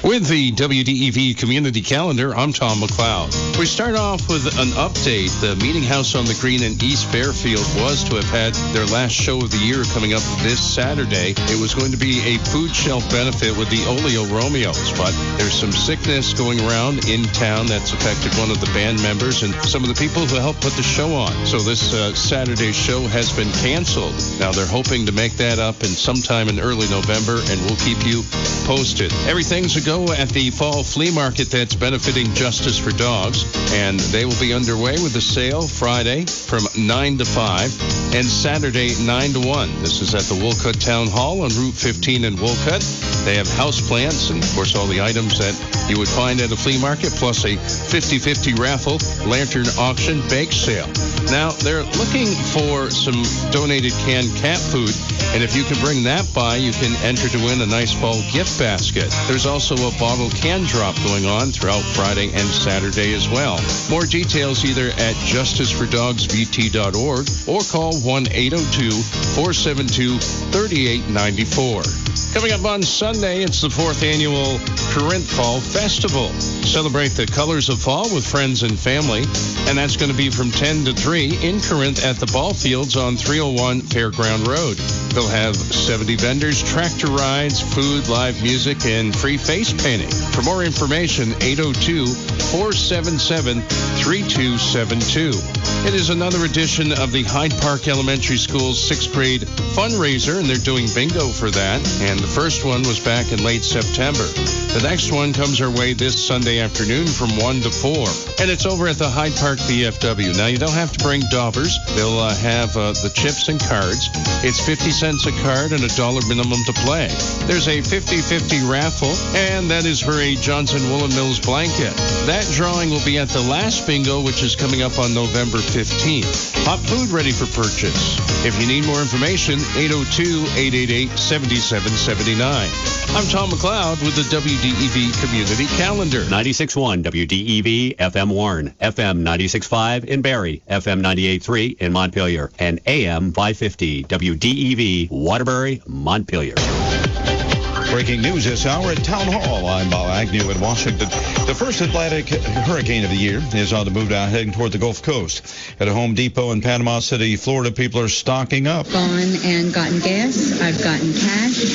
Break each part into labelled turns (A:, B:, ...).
A: With the WDEV Community Calendar, I'm Tom McLeod. We start off with an update. The Meeting House on the Green in East Fairfield was to have had their last show of the year coming up this Saturday. It was going to be a food shelf benefit with the Oleo Romeos, but there's some sickness going around in town that's affected one of the band members and some of the people who helped put the show on. So this Saturday's show has been canceled. Now they're hoping to make that up in sometime in early November, and we'll keep you posted. Everything's a go at the fall flea market that's benefiting Justice for Dogs, and they will be underway with the sale Friday from 9 to 5 and Saturday 9 to 1. This is at the Wolcott Town Hall on Route 15 in Wolcott. They have house plants and, of course, all the items that you would find at a flea market, plus a 50-50 raffle, lantern auction, bake sale. Now, they're looking for some donated canned cat food, and if you can bring that by, you can enter to win a nice fall gift basket. There's also a bottle can drop going on throughout Friday and Saturday as well. More details either at justicefordogsvt.org or call 1-802-472-3894. Coming up on Sunday, it's the 4th annual Corinth Fall Festival. Celebrate the colors of fall with friends and family, and that's going to be from 10 to 3 in Corinth at the ball fields on 301 Fairground Road. They'll have 70 vendors, tractor rides, food, live music, and free face painting. For more information, 802-477-3272. It is another edition of the Hyde Park Elementary School's 6th grade fundraiser, and they're doing bingo for that. And the first one was back in late September. The next one comes our way this Sunday afternoon from 1 to 4. And it's over at the Hyde Park VFW. Now, you don't have to bring daubers. They'll have the chips and cards. It's 50 cents a card and $1 minimum to play. There's a 50-50 raffle, and that is for a Johnson Woolen Mills blanket. That drawing will be at the last bingo, which is coming up on November 15th. Hot food ready for purchase. If you need more information, 802-888-7779. I'm Tom McLeod with the WDEV Community Calendar.
B: 96.1 WDEV FM Warren, FM 96.5 in Barrie, FM 98.3 in Montpelier, and AM 550 WDEV Waterbury, Montpelier.
C: Breaking news this hour at Town Hall. I'm Bob Agnew in Washington. The first Atlantic hurricane of the year is on the move now, heading toward the Gulf Coast. At a Home Depot in Panama City, Florida, people are stocking up.
D: Gone and gotten gas. I've gotten cash.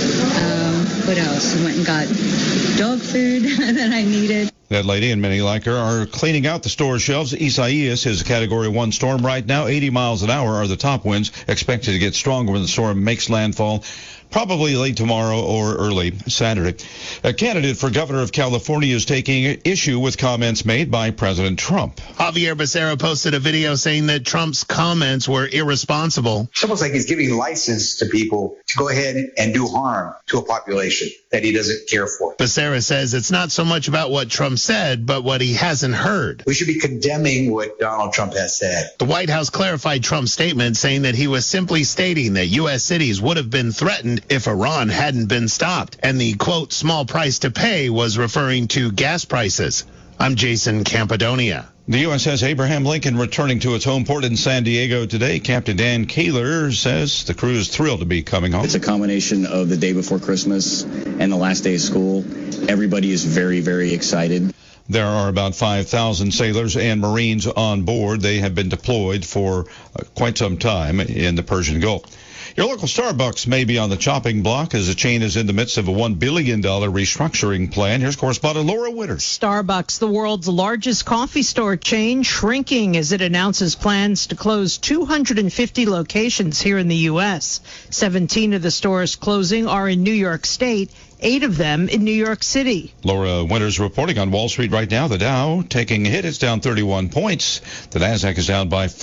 D: What else? I went and got dog food that I needed.
C: That lady and many like her are cleaning out the store shelves. Isaias is a Category 1 storm right now. 80 miles an hour are the top winds, expected to get stronger when the storm makes landfall, probably late tomorrow or early Saturday. A candidate for governor of California is taking issue with comments made by President Trump.
E: Javier Becerra posted a video saying that Trump's comments were irresponsible.
F: It's almost like he's giving license to people to go ahead and do harm to a population that he doesn't care for.
E: Becerra says it's not so much about what Trump said, but what he hasn't heard.
F: We should be condemning what Donald Trump has said.
E: The White House clarified Trump's statement, saying that he was simply stating that U.S. cities would have been threatened if Iran hadn't been stopped. And the, quote, small price to pay was referring to gas prices. I'm Jason Campadonia.
C: The USS Abraham Lincoln returning to its home port in San Diego today. Captain Dan Kaler says the crew is thrilled to be coming home.
G: It's a combination of the day before Christmas and the last day of school. Everybody is very, very excited.
C: There are about 5,000 sailors and Marines on board. They have been deployed for quite some time in the Persian Gulf. Your local Starbucks may be on the chopping block as the chain is in the midst of a $1 billion restructuring plan. Here's correspondent Laura Winters.
H: Starbucks, the world's largest coffee store chain, shrinking as it announces plans to close 250 locations here in the U.S. 17 of the stores closing are in New York State, 8 of them in New York City.
C: Laura Winters reporting on Wall Street right now. The Dow taking a hit. It's down 31 points. The Nasdaq is down by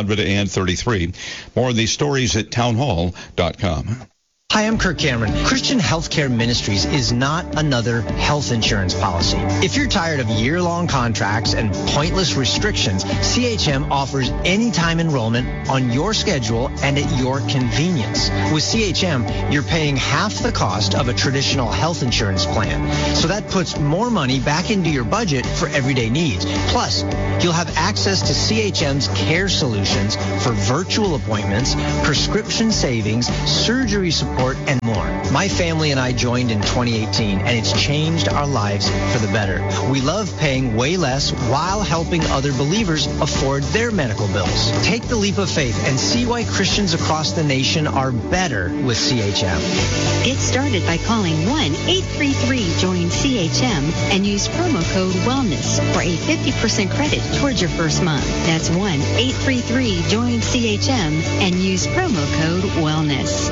C: 433. More of these stories at townhall.com.
I: Hi, I'm Kirk Cameron. Christian Healthcare Ministries is not another health insurance policy. If you're tired of year-long contracts and pointless restrictions, CHM offers anytime enrollment on your schedule and at your convenience. With CHM, you're paying half the cost of a traditional health insurance plan. So that puts more money back into your budget for everyday needs. Plus, you'll have access to CHM's care solutions for virtual appointments, prescription savings, surgery support, support, and more. My family and I joined in 2018, and it's changed our lives for the better. We love paying way less while helping other believers afford their medical bills. Take the leap of faith and see why Christians across the nation are better with CHM.
J: Get started by calling 1-833-JOIN-CHM and use promo code WELLNESS for a 50% credit towards your first month. That's 1-833-JOIN-CHM and use promo code WELLNESS.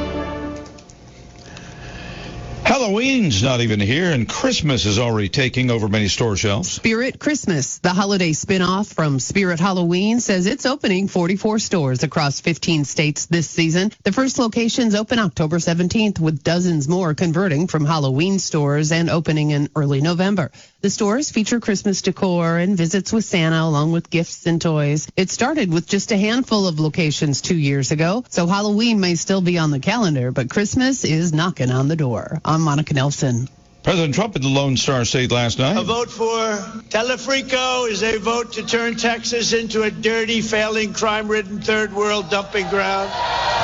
C: Halloween's not even here, and Christmas is already taking over many store shelves.
K: Spirit Christmas, the holiday spin-off from Spirit Halloween, says it's opening 44 stores across 15 states this season. The first locations open October 17th, with dozens more converting from Halloween stores and opening in early November. The stores feature Christmas decor and visits with Santa, along with gifts and toys. It started with just a handful of locations 2 years ago, so Halloween may still be on the calendar, but Christmas is knocking on the door. I'm Monica Nelson.
C: President Trump at the Lone Star State last night.
L: A vote for Telefrico is a vote to turn Texas into a dirty, failing, crime-ridden third world dumping ground.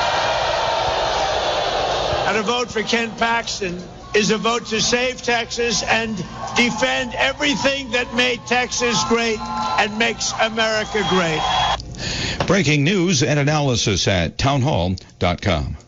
L: And a vote for Ken Paxton is a vote to save Texas and defend everything that made Texas great and makes America great.
C: Breaking news and analysis at townhall.com.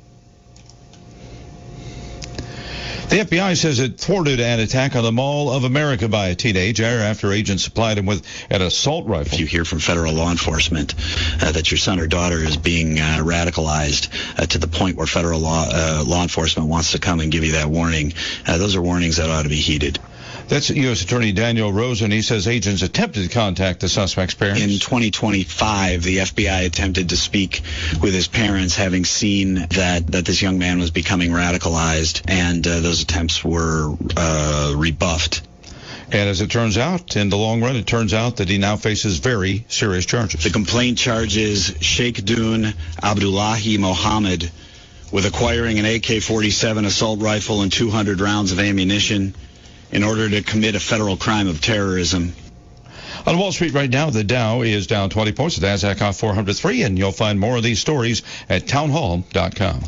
C: The FBI says it thwarted an attack on the Mall of America by a teenager after agents supplied him with an assault rifle.
M: If you hear from federal law enforcement that your son or daughter is being radicalized to the point where federal law enforcement wants to come and give you that warning, those are warnings that ought to be heeded.
C: That's U.S. Attorney Daniel Rosen. He says agents attempted to contact the suspect's parents.
M: In 2025, the FBI attempted to speak with his parents, having seen that this young man was becoming radicalized, and those attempts were rebuffed.
C: And as it turns out, in the long run, it turns out that he now faces very serious charges.
M: The complaint charges Sheikh Dun Abdullahi Mohammed with acquiring an AK-47 assault rifle and 200 rounds of ammunition in order to commit a federal crime of terrorism.
C: On Wall Street right now, the Dow is down 20 points. The Nasdaq off 403, and you'll find more of these stories at townhall.com.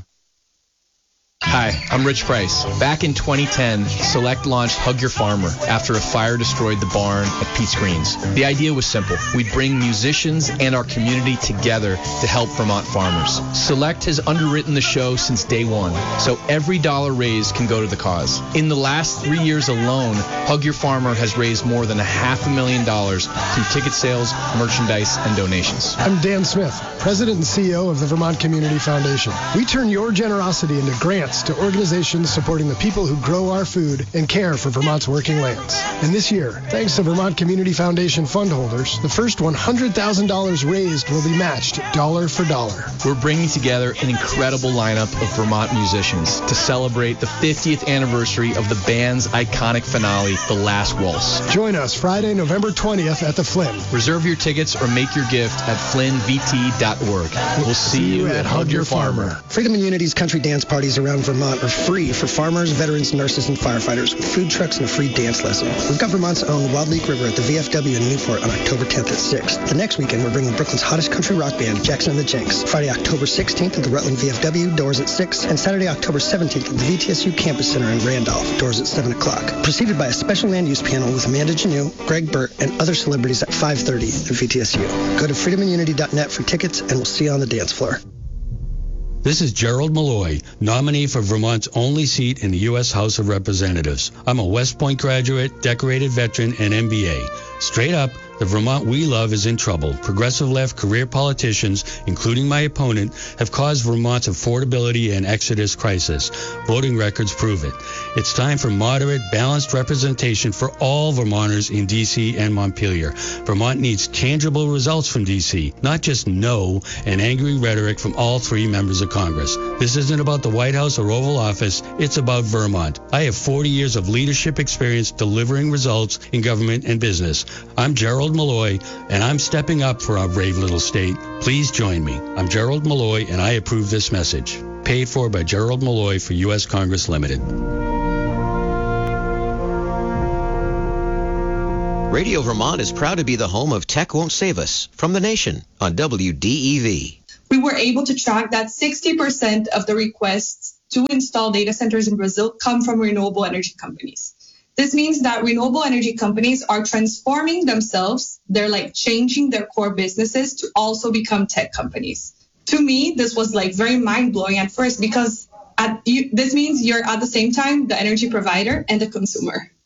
N: Hi, I'm Rich Price. Back in 2010, Select launched Hug Your Farmer after a fire destroyed the barn at Pete's Greens. The idea was simple. We'd bring musicians and our community together to help Vermont farmers. Select has underwritten the show since day one, so every dollar raised can go to the cause. In the last 3 years alone, Hug Your Farmer has raised more than $500,000 through ticket sales, merchandise, and donations.
O: I'm Dan Smith, President and CEO of the Vermont Community Foundation. We turn your generosity into grants to organizations supporting the people who grow our food and care for Vermont's working lands. And this year, thanks to Vermont Community Foundation fund holders, the first $100,000 raised will be matched dollar for dollar.
N: We're bringing together an incredible lineup of Vermont musicians to celebrate the 50th anniversary of the band's iconic finale, The Last Waltz.
O: Join us Friday, November 20th at the Flynn.
N: Reserve your tickets or make your gift at flynnvt.org. We'll see you at Hug Your Farmer.
P: Freedom and Unity's country dance parties around Vermont are free for farmers, veterans, nurses, and firefighters with food trucks and a free dance lesson. We've got Vermont's own Wild Leak River at the VFW in Newport on October 10th at 6. The next weekend, we're bringing Brooklyn's hottest country rock band, Jackson and the Jinx. Friday, October 16th at the Rutland VFW, doors at 6. And Saturday, October 17th at the VTSU Campus Center in Randolph, doors at 7 o'clock. Preceded by a special land use panel with Amanda Janeau, Greg Burt, and other celebrities at 5:30 at VTSU. Go to freedomunity.net for tickets, and we'll see you on the dance floor.
Q: This is Gerald Malloy, nominee for Vermont's only seat in the U.S. House of Representatives. I'm a West Point graduate, decorated veteran, and MBA. Straight up, the Vermont we love is in trouble. Progressive left career politicians, including my opponent, have caused Vermont's affordability and exodus crisis. Voting records prove it. It's time for moderate, balanced representation for all Vermonters in D.C. and Montpelier. Vermont needs tangible results from D.C., not just no and angry rhetoric from all three members of Congress. This isn't about the White House or Oval Office. It's about Vermont. I have 40 years of leadership experience delivering results in government and business. I'm Gerald Malloy, and I'm stepping up for our brave little state. Please join me. I'm Gerald Malloy, and I approve this message. Paid for by Gerald Malloy for U.S. Congress Limited.
R: Radio Vermont is proud to be the home of Tech Won't Save Us from the nation on WDEV.
S: We
R: were able to track that 60% of the requests to install data centers in Brazil come from renewable energy companies. This means that renewable energy companies are transforming themselves. They're like changing their core businesses to also become tech companies. To me, this was like very mind-blowing at first because this means you're at the same time the energy provider and the consumer.